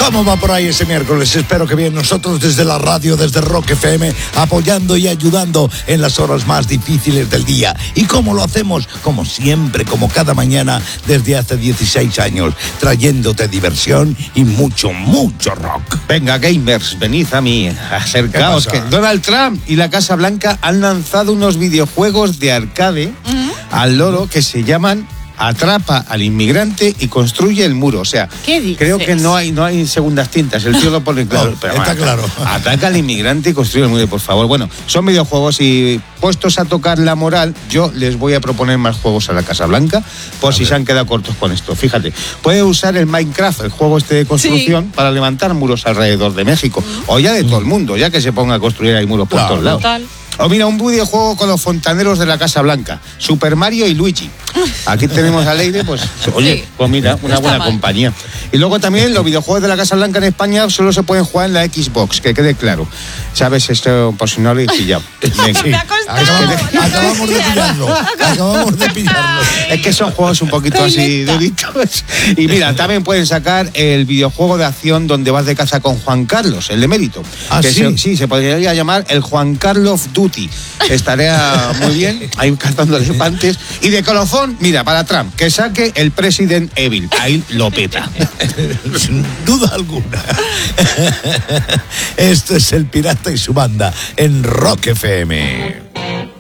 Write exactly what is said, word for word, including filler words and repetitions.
¿Cómo va por ahí ese miércoles? Espero que bien. Nosotros desde la radio, desde Rock F M, apoyando y ayudando en las horas más difíciles del día. ¿Y cómo lo hacemos? Como siempre, como cada mañana, desde hace dieciséis años, trayéndote diversión y mucho, mucho rock. Venga, gamers, venid a mí, acercaos, que Donald Trump y la Casa Blanca han lanzado unos videojuegos de arcade uh-huh. al loro que se llaman Atrapa al inmigrante y construye el muro. O sea, creo que no hay no hay segundas tintas. El tío lo pone claro. No, pero está bueno, claro. Ataca al inmigrante y construye el muro, por favor. Bueno, son videojuegos y puestos a tocar la moral, yo les voy a proponer más juegos a la Casa Blanca, por a si ver. se han quedado cortos con esto. Fíjate, puede usar el Minecraft, el juego este de construcción, sí. para levantar muros alrededor de México. Mm. O ya de mm. todo el mundo, ya que se ponga a construir ahí muros por claro, todos lados. Total. O mira, un videojuego con los fontaneros de la Casa Blanca, Super Mario y Luigi. Aquí tenemos a Leire, pues, oye, pues mira, una buena mal. compañía. Y luego también los videojuegos de la Casa Blanca en España solo se pueden jugar en la Xbox, que quede claro. ¿Sabes? Esto, por si no lo he pillado. Me ha costado. Acabamos de pillarlo, acabamos de pillarlo. Es que son juegos un poquito así duritos. Y mira, también pueden sacar el videojuego de acción donde vas de caza con Juan Carlos, el emérito. ¿Ah, que sí? Se, sí, se podría llamar el Juan Carlos Duty. Estaría muy bien, ahí cazando elefantes. Y de colofón, mira, para Trump, que saque el President Evil. Ahí lo peta. Sin duda alguna. Esto es El Pirata y su banda en Rock F M.